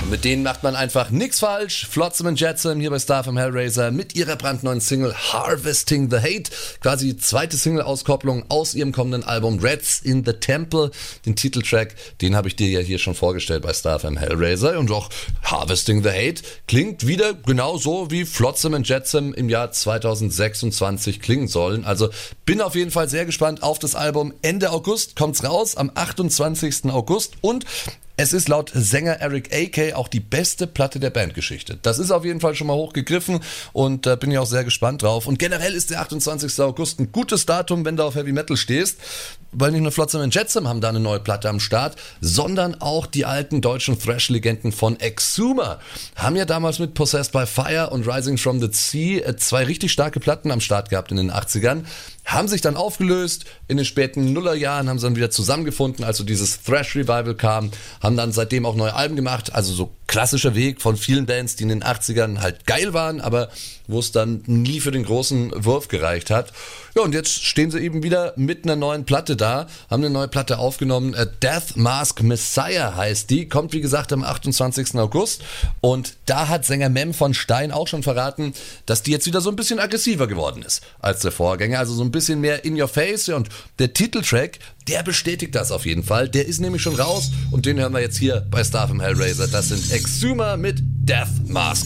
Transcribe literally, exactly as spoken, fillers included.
Mit denen macht man einfach nichts falsch. Flotsam and Jetsam hier bei Star F M Hellraiser mit ihrer brandneuen Single Harvesting the Hate. Quasi die zweite Single-Auskopplung aus ihrem kommenden Album Rats in the Temple. Den Titeltrack, den habe ich dir ja hier schon vorgestellt bei Star F M Hellraiser. Und auch Harvesting the Hate klingt wieder genau so, wie Flotsam and Jetsam im Jahr zweitausendsechsundzwanzig klingen sollen. Also bin auf jeden Fall sehr gespannt auf das Album. Ende August kommt's raus, am achtundzwanzigsten August. Und es ist laut Sänger Eric A K auch die beste Platte der Bandgeschichte. Das ist auf jeden Fall schon mal hochgegriffen und da äh, bin ich auch sehr gespannt drauf. Und generell ist der achtundzwanzigsten August ein gutes Datum, wenn du auf Heavy Metal stehst, weil nicht nur Flotsam and Jetsam haben da eine neue Platte am Start, sondern auch die alten deutschen Thrash-Legenden von Exuma haben ja damals mit Possessed by Fire und Rising from the Sea zwei richtig starke Platten am Start gehabt in den achtzigern, haben sich dann aufgelöst, in den späten Nullerjahren haben sie dann wieder zusammengefunden, als so dieses Thrash-Revival kam, haben dann seitdem auch neue Alben gemacht, also so klassischer Weg von vielen Bands, die in den achtzigern halt geil waren, aber wo es dann nie für den großen Wurf gereicht hat. Ja, und jetzt stehen sie eben wieder mit einer neuen Platte da, haben eine neue Platte aufgenommen, Death Mask Messiah heißt die, kommt wie gesagt am achtundzwanzigsten August und da hat Sänger Mem von Stein auch schon verraten, dass die jetzt wieder so ein bisschen aggressiver geworden ist als der Vorgänger, also so ein bisschen mehr in your face und der Titeltrack, der bestätigt das auf jeden Fall, der ist nämlich schon raus und den hören wir jetzt hier bei Star F M Hellraiser, das sind Exuma mit Death Mask.